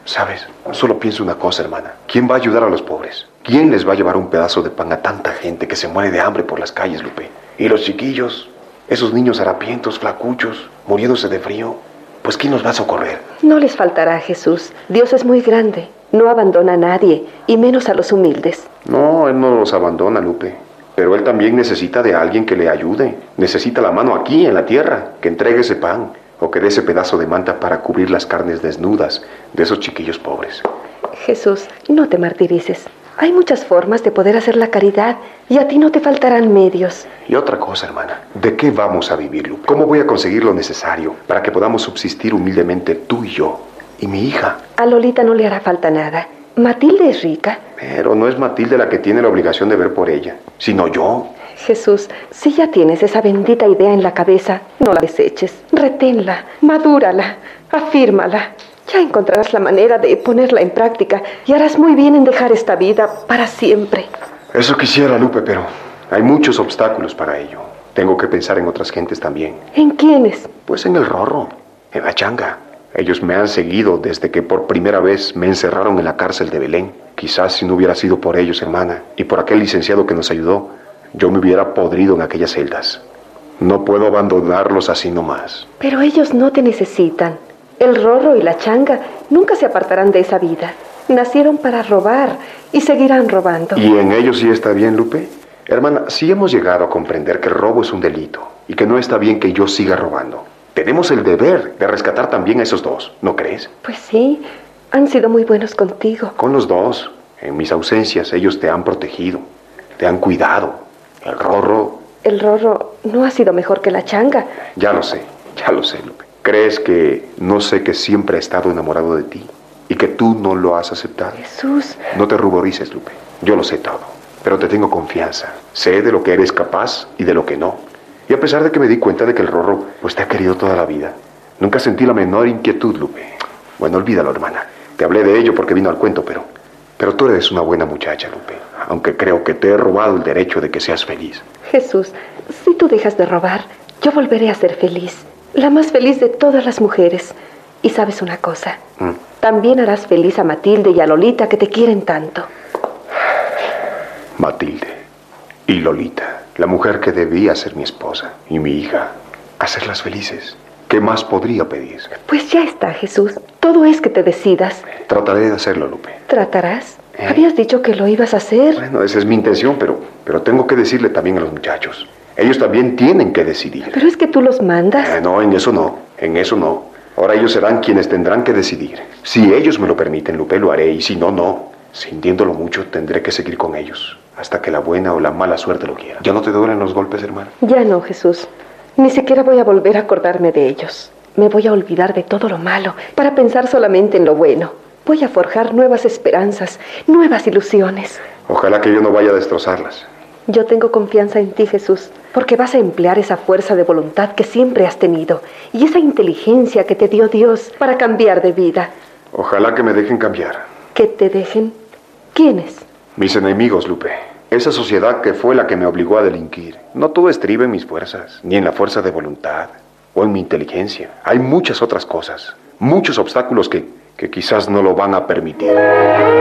¿Sabes? Solo pienso una cosa, hermana. ¿Quién va a ayudar a los pobres? ¿Quién les va a llevar un pedazo de pan a tanta gente que se muere de hambre por las calles, Lupe? Y los chiquillos, esos niños harapientos, flacuchos, muriéndose de frío, pues ¿quién los va a socorrer? No les faltará, Jesús. Dios es muy grande. No abandona a nadie, y menos a los humildes. No, Él no los abandona, Lupe. Pero Él también necesita de alguien que le ayude. Necesita la mano aquí, en la tierra, que entregue ese pan, o que dé ese pedazo de manta para cubrir las carnes desnudas de esos chiquillos pobres. Jesús, no te martirices. Hay muchas formas de poder hacer la caridad, y a ti no te faltarán medios. Y otra cosa, hermana, ¿de qué vamos a vivir, Lupe? ¿Cómo voy a conseguir lo necesario para que podamos subsistir humildemente tú y yo, y mi hija? A Lolita no le hará falta nada. Matilde es rica. Pero no es Matilde la que tiene la obligación de ver por ella, sino yo. Jesús, si ya tienes esa bendita idea en la cabeza, no la deseches. Reténla, madúrala, afírmala. Ya encontrarás la manera de ponerla en práctica y harás muy bien en dejar esta vida para siempre. Eso quisiera, Lupe, pero hay muchos obstáculos para ello. Tengo que pensar en otras gentes también. ¿En quiénes? Pues en el Rorro, en la Changa. Ellos me han seguido desde que por primera vez me encerraron en la cárcel de Belén. Quizás si no hubiera sido por ellos, hermana, y por aquel licenciado que nos ayudó, yo me hubiera podrido en aquellas celdas. No puedo abandonarlos así nomás. Pero ellos no te necesitan. El Rorro y la Changa nunca se apartarán de esa vida. Nacieron para robar y seguirán robando. ¿Y en ellos sí está bien, Lupe? Hermana, si hemos llegado a comprender que el robo es un delito y que no está bien que yo siga robando, tenemos el deber de rescatar también a esos dos, ¿no crees? Pues sí, han sido muy buenos contigo. Con los dos. En mis ausencias ellos te han protegido, te han cuidado. El Rorro no ha sido mejor que la Changa. Ya lo sé, Lupe. ¿Crees que no sé que siempre he estado enamorado de ti y que tú no lo has aceptado? Jesús. No te ruborices, Lupe. Yo lo sé todo, pero te tengo confianza. Sé de lo que eres capaz y de lo que no. Y a pesar de que me di cuenta de que el Rorro pues te ha querido toda la vida, nunca sentí la menor inquietud, Lupe. Bueno, olvídalo, hermana. Te hablé de ello porque vino al cuento, pero tú eres una buena muchacha, Lupe. Aunque creo que te he robado el derecho de que seas feliz. Jesús, si tú dejas de robar, yo volveré a ser feliz. La más feliz de todas las mujeres. Y sabes una cosa, también harás feliz a Matilde y a Lolita, que te quieren tanto. Matilde y Lolita, la mujer que debía ser mi esposa y mi hija, hacerlas felices. ¿Qué más podría pedir? Pues ya está, Jesús. Todo es que te decidas. Trataré de hacerlo, Lupe. ¿Tratarás? Habías dicho que lo ibas a hacer. Bueno, esa es mi intención, pero tengo que decirle también a los muchachos. Ellos también tienen que decidir. Pero es que tú los mandas. No, en eso no. Ahora ellos serán quienes tendrán que decidir. Si ellos me lo permiten, Lupe, lo haré, y si no, no. Sintiéndolo mucho, tendré que seguir con ellos, hasta que la buena o la mala suerte lo quiera. ¿Ya no te duelen los golpes, hermano? Ya no, Jesús. Ni siquiera voy a volver a acordarme de ellos. Me voy a olvidar de todo lo malo para pensar solamente en lo bueno. Voy a forjar nuevas esperanzas, nuevas ilusiones. Ojalá que yo no vaya a destrozarlas. Yo tengo confianza en ti, Jesús, porque vas a emplear esa fuerza de voluntad que siempre has tenido y esa inteligencia que te dio Dios para cambiar de vida. Ojalá que me dejen cambiar. ¿Que te dejen? ¿Quiénes? Mis enemigos, Lupe. Esa sociedad que fue la que me obligó a delinquir. No todo estriba en mis fuerzas, ni en la fuerza de voluntad, o en mi inteligencia. Hay muchas otras cosas, muchos obstáculos que quizás no lo van a permitir.